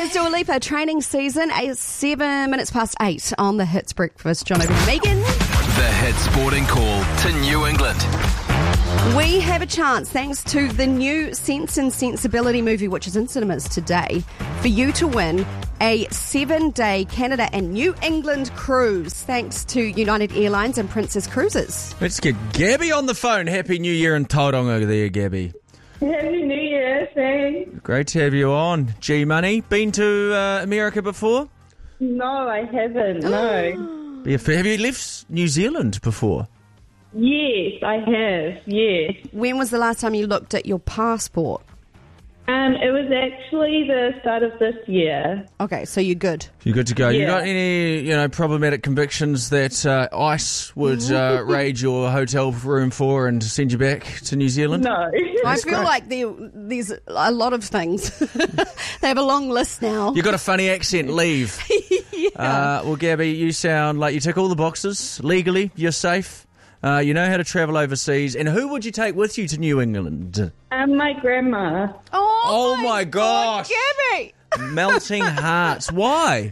Here's Dua Lipa, training season, 7 minutes past 8 on the Hits Breakfast. John over to Megan. The Hit Sporting Call to New England. We have a chance, thanks to the new Sense and Sensibility movie, which is in cinemas today, for you to win a 7-day Canada and New England cruise, thanks to United Airlines and Princess Cruises. Let's get Gabby on the phone. Happy New Year in Tauranga there, Gabby. Happy New Year, thanks. Great to have you on. G-Money, been to America before? No, I haven't, no. Have you left New Zealand before? Yes, I have, yes. When was the last time you looked at your passport? It was actually the start of this year. Okay, so you're good. You're good to go. You Yeah. got any, problematic convictions that ICE would raid your hotel room for and send you back to New Zealand? No. I feel like there's a lot of things. They have a long list now. You got a funny accent. Leave. Well, Gabby, you sound like you tick all the boxes. Legally, you're safe. You know how to travel overseas. And who would you take with you to New England? My grandma. Oh my gosh. Gabby! Melting hearts. Why?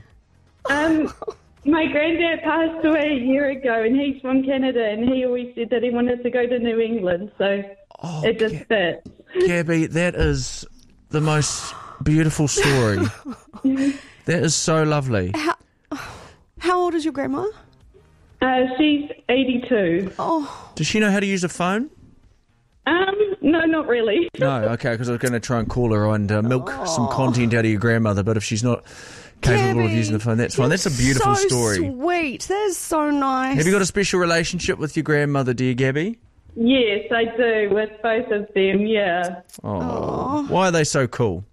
My granddad passed away a year ago, and he's from Canada, and he always said that he wanted to go to New England, so it just fits. Gabby, that is the most beautiful story. That is so lovely. How old is your grandma? She's 82. Does she know how to use a phone? No, not really. No, okay, because I was going to try and call her and milk some content out of your grandmother, but if she's not capable of Gabby, using the phone, that's fine. That's a beautiful so story. Sweet. That is so nice. Have you got a special relationship with your grandmother, dear Gabby? Yes, I do, with both of them, yeah. Oh, why are they so cool?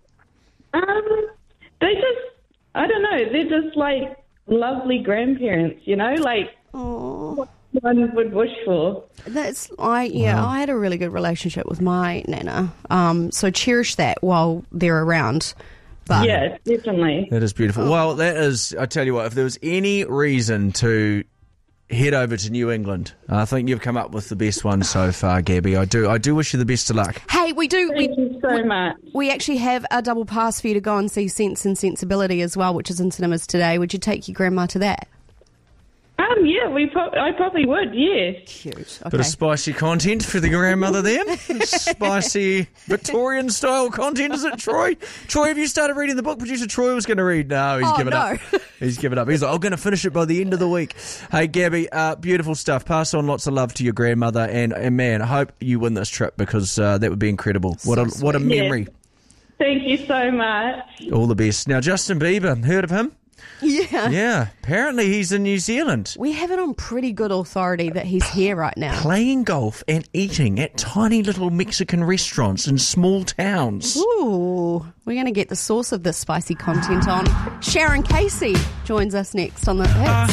They just, I don't know, they're just like lovely grandparents, like what one would wish for. I had a really good relationship with my nana. So cherish that while they're around. But Yeah, definitely. That is beautiful. Well, that is, I tell you what, if there was any reason to head over to New England, I think you've come up with the best one so far, Gabby. I do wish you the best of luck. hey, we do. Thank you so much. We actually have a double pass for you to go and see Sense and Sensibility as well, which is in cinemas today. Would you take your grandma to that? Yeah, I probably would, yes. Cute. Okay. Bit of spicy content for the grandmother then. Spicy Victorian-style content, is it, Troy? Troy, have you started reading the book producer Troy was going to read? No, he's given up. He's given up. He's like, I'm going to finish it by the end of the week. Hey, Gabby, beautiful stuff. Pass on lots of love to your grandmother. And man, I hope you win this trip because that would be incredible. What a memory. Yes. Thank you so much. All the best. Now, Justin Bieber, heard of him? Yeah. Yeah, apparently he's in New Zealand. We have it on pretty good authority that he's here right now. Playing golf and eating at tiny little Mexican restaurants in small towns. Ooh, we're going to get the source of this spicy content on. Sharon Casey joins us next on the Hits.